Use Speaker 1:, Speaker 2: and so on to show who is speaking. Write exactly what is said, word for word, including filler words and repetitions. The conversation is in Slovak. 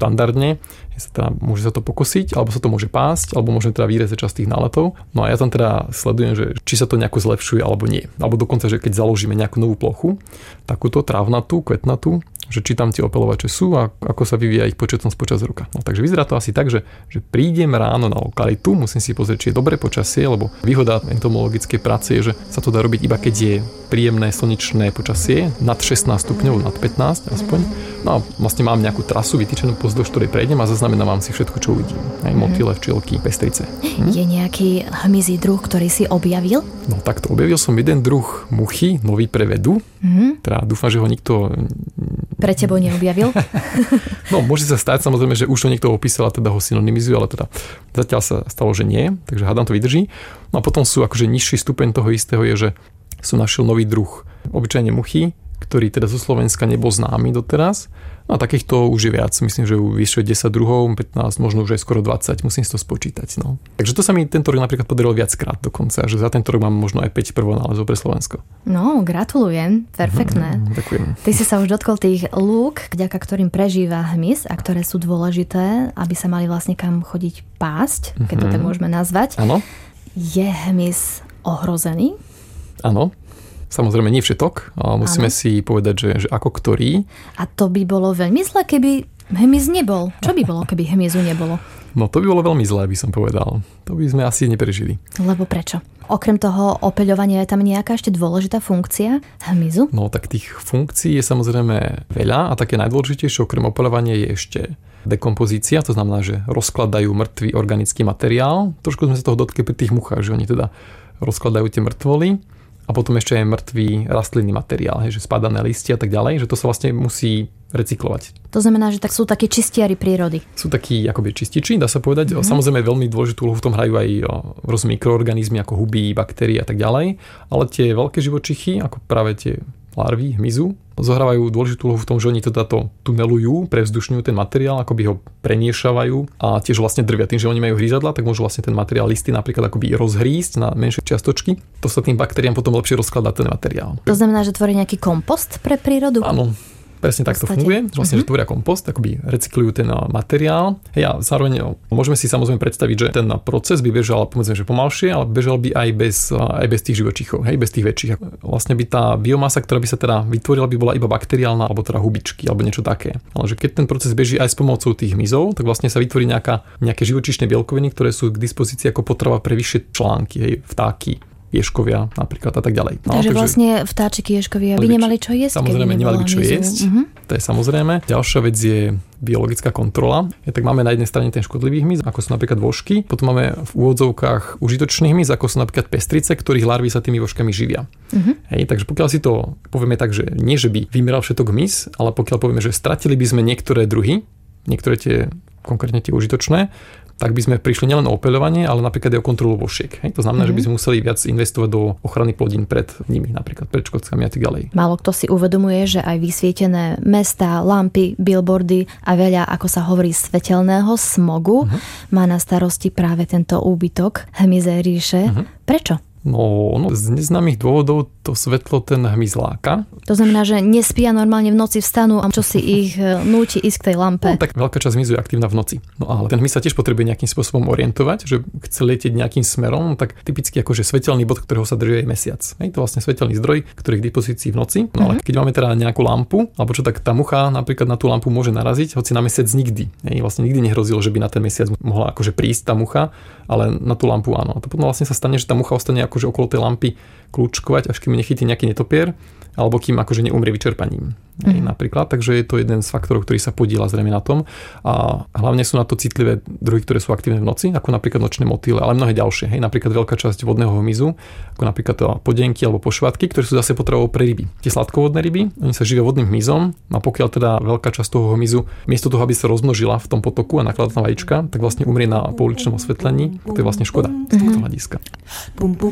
Speaker 1: štandardne. Sa teda, môže sa to pokosiť, alebo sa to môže pásť, alebo môžeme teda vyrezať časť tých náletov. No a ja tam teda sledujem, že či sa to nejako zlepšuje alebo nie. Alebo dokonca, že keď založíme nejakú novú plochu, takúto trávnatú, kvetnatú, že či tam tie opeľovače sú a ako sa vyvíja ich početnosť počas roka. No, takže vyzerá to asi tak, že, že prídem ráno na lokalitu, musím si pozrieť, či je dobré počasie, lebo výhoda entomologickej práce je, že sa to dá robiť iba keď je príjemné slnečné počasie, nad šestnásť stupňov, nad pätnásť aspoň. No a vlastne mám nejakú trasu vytýčenú, pozdĺž ktorej prejdem a zaznamenávam si všetko, čo uvidím. Aj motýle, včielky, pestrice. Hm?
Speaker 2: Je nejaký hmyzí druh, ktorý si objavil?
Speaker 1: No takto, objavil som jeden druh muchy, nový pre vedu. Mm-hmm. Teda dúfam, že ho nikto
Speaker 2: pre tebou neobjavil?
Speaker 1: No, môže sa stať, samozrejme, že už to niekto opísal a teda ho synonymizuje, ale teda zatiaľ sa stalo, že nie, takže hádam to vydrží. No a potom sú akože nižší stupeň toho istého je, že som našiel nový druh obyčajne muchy, ktorý teda zo Slovenska nebol známy doteraz. No a takýchto už je viac. Myslím, že vyššie desať druhov, pätnásť, možno už aj skoro dvadsať. Musím si to spočítať. No. Takže to sa mi tento rok napríklad podarilo viackrát dokonca. Že za tento rok mám možno aj päť prvonálezov pre Slovensko.
Speaker 2: No, gratulujem. Perfektné.
Speaker 1: Mm, ďakujem.
Speaker 2: Ty si sa už dotkol tých lúk, vďaka ktorým prežíva hmyz a ktoré sú dôležité, aby sa mali vlastne kam chodiť pásť, keď to tak môžeme nazvať.
Speaker 1: Áno.
Speaker 2: Je hmyz ohrozený?
Speaker 1: Áno. Samozrejme nie všetok, ale musíme ano. si povedať, že, že ako ktorý.
Speaker 2: A to by bolo veľmi zle, keby hmyz nebol. Čo by bolo, keby hmyzu nebolo?
Speaker 1: No to by bolo veľmi zlé, by som povedal. To by sme asi neprežili.
Speaker 2: Lebo prečo? Okrem toho opeľovania je tam nejaká ešte dôležitá funkcia hmyzu?
Speaker 1: No tak tých funkcií je samozrejme veľa a také najdôležitejšie okrem opeľovania je ešte dekompozícia, to znamená, že rozkladajú mŕtvý organický materiál. Trošku sme sa toho dotkli pri tých muchách, že oni teda rozkladajú tie mŕtvoly. A potom ešte aj mŕtvý rastlinný materiál, hej, že spadané listy a tak ďalej, že to sa vlastne musí recyklovať.
Speaker 2: To znamená, že tak sú takí čistiari prírody.
Speaker 1: Sú takí akoby čističi, dá sa povedať. Mm-hmm. Samozrejme veľmi dôležitú úlohu v tom hrajú aj rôzne mikroorganizmy ako huby, baktérie a tak ďalej, ale tie veľké živočichy, ako práve tie larvy, hmyzu, zohrávajú dôležitú úlohu v tom, že oni teda to tunelujú, prevzdušňujú ten materiál, akoby ho premiešavajú a tiež vlastne drvia. Tým, že oni majú hrízadla, tak môžu vlastne ten materiál listy napríklad akoby rozhrísť na menšie čiastočky. To sa tým baktériám potom lepšie rozkladá ten materiál.
Speaker 2: To znamená, že tvorí nejaký kompost pre prírodu?
Speaker 1: Áno. Presne tak to funguje. Vlastne, uh-huh. že tvoria kompost, akoby recyklujú ten materiál. Hej, a zároveň môžeme si samozrejme predstaviť, že ten proces by bežal, povedzme, že pomalšie, ale bežal by aj bez, aj bez tých živočíchov, hej, bez tých väčších. Vlastne by tá biomasa, ktorá by sa teda vytvorila, by bola iba bakteriálna, alebo teda hubičky, alebo niečo také. Ale že keď ten proces beží aj s pomocou tých hmyzov, tak vlastne sa vytvorí nejaká, nejaké živočíšne bielkoviny, ktoré sú k dispozícii ako potrava pre vyššie články, hej, vtáky, ješkovia napríklad a tak ďalej. No,
Speaker 2: takže, takže vlastne vtáčiky, ješkovia by nemali čo jesť?
Speaker 1: Samozrejme, nemali by čo jesť. Uh-huh. To je samozrejme. Ďalšia vec je biologická kontrola. Ja, tak máme na jednej strane ten škodlivý hmyz, ako sú napríklad vožky. Potom máme v úvodzovkách užitočný hmyz, ako sú napríklad pestrice, ktorých larvy sa tými vožkami živia. Uh-huh. Hej, takže pokiaľ si to povieme tak, že nie, že by vymeral všetok hmyz, ale pokiaľ povieme, že stratili by sme niektoré druhy, niektoré tie konkrétne tie užitočné, tak by sme prišli nielen o opeľovanie, ale napríklad aj o kontrolu vošiek. Hej? To znamená, mm-hmm. že by sme museli viac investovať do ochrany plodín pred nimi, napríklad pred škodcami a tak ďalej.
Speaker 2: Málo kto si uvedomuje, že aj vysvietené mestá, lampy, billboardy a veľa, ako sa hovorí, svetelného smogu mm-hmm. má na starosti práve tento úbytok hmyzej ríše. Mm-hmm. Prečo?
Speaker 1: No, no, z neznámych dôvodov to svetlo ten hmyz láka.
Speaker 2: To znamená, že nespia normálne v noci, vstanú a čo si ich núti ísť k tej lampe.
Speaker 1: No, tak veľká časť hmyzu je aktívna v noci. No ale ten hmyz sa tiež potrebuje nejakým spôsobom orientovať, že chce letieť nejakým smerom, tak typicky akože svetelný bod, ktorého sa drží aj mesiac. Hej, to vlastne svetelný zdroj, ktorý je k dispozícii v noci. No ale keď máme teda nejakú lampu, alebo čo, tak tá mucha napríklad na tú lampu môže naraziť, hoci na mesiac nikdy. Hej, vlastne nikdy nehrozilo, že by na ten mesiac mohla akože prísť tá mucha, ale na tú lampu áno. A to potom vlastne sa stane, že tá mucha ostane akože okolo tej lampy kľúčkovať, až kým nechytí nejaký netopier, alebo kým akože neumrie vyčerpaním. Mm. Napríklad, takže je to jeden z faktorov, ktorý sa podieľa zrejme na tom. A hlavne sú na to citlivé druhy, ktoré sú aktívne v noci, ako napríklad nočné motýle, ale mnohé ďalšie. Hej, napríklad veľká časť vodného hmyzu, ako napríklad podienky alebo pošvátky, ktoré sú zase potravou pre ryby. Tie sladkovodné ryby, oni sa živia vodným hmyzom, a pokiaľ teda veľká časť toho hmyzu miesto toho, aby sa rozmnožila v tom potoku a nakladala na vajíčka, tak vlastne umrie na pouličnom osvetlení, to je vlastne škoda z tohto hľadiska.